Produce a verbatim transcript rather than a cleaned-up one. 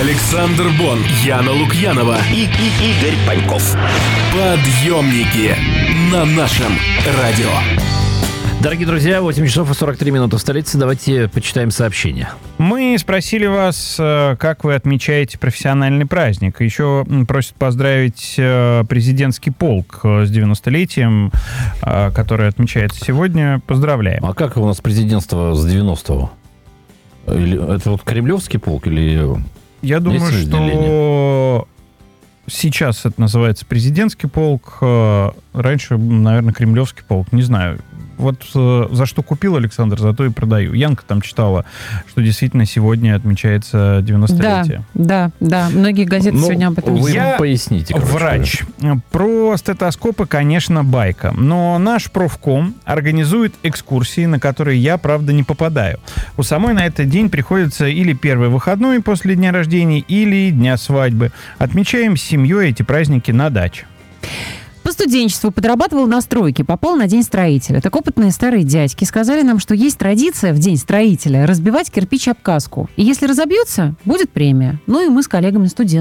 Александр Бон, Яна Лукьянова и, и Игорь Паньков. Подъемники на нашем радио. Дорогие друзья, восемь часов и сорок три минуты в столице. Давайте почитаем сообщения. Мы спросили вас, как вы отмечаете профессиональный праздник. Еще просят поздравить президентский полк с девяностолетием, который отмечается сегодня. Поздравляем. А как у нас президентство с девяностого? Или это вот Кремлевский полк или... Я думаю, Есть что сейчас это называется президентский полк. Раньше, наверное, Кремлевский полк. Не знаю. Вот э, за что купил Александр, за то и продаю. Янка там читала, что действительно сегодня отмечается девяностолетие. Да, да, да. Многие газеты ну, сегодня об этом вы писали. Я поясните. Короче. Врач. Про стетоскопы, конечно, байка. Но наш профком организует экскурсии, на которые я, правда, не попадаю. У самой на этот день приходится или первый выходной после дня рождения, или дня свадьбы. Отмечаем с семьей эти праздники на даче. По студенчеству подрабатывал на стройке, попал на День строителя. Так опытные старые дядьки сказали нам, что есть традиция в День строителя разбивать кирпич об каску. И если разобьется, будет премия. Ну и мы с коллегами-студентами